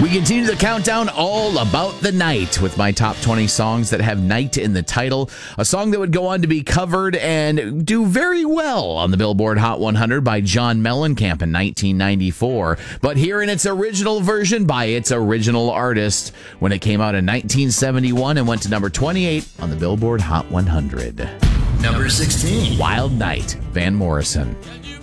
We continue the countdown all about the night with my top 20 songs that have night in the title. A song that would go on to be covered and do very well on the Billboard Hot 100 by John Mellencamp in 1994. But here in its original version by its original artist when it came out in 1971 and went to number 28 on the Billboard Hot 100. Number 16. Wild Night, Van Morrison.